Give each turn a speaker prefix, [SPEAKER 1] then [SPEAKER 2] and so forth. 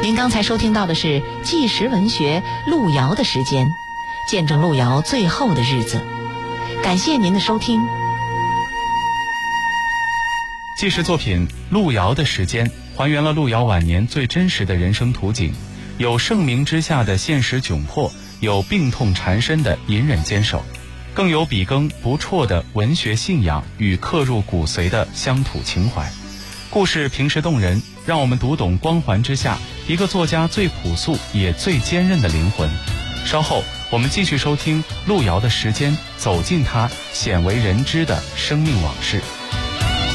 [SPEAKER 1] 您刚才收听到的是纪实文学路遥的时间，见证路遥最后的日子。感谢您的收听。
[SPEAKER 2] 纪实作品《路遥的时间》还原了路遥晚年最真实的人生图景，有盛名之下的现实窘迫，有病痛缠身的隐忍坚守，更有笔耕不辍的文学信仰与刻入骨髓的乡土情怀。故事平实动人，让我们读懂光环之下一个作家最朴素也最坚韧的灵魂。稍后我们继续收听路遥的时间，走进他鲜为人知的生命往事。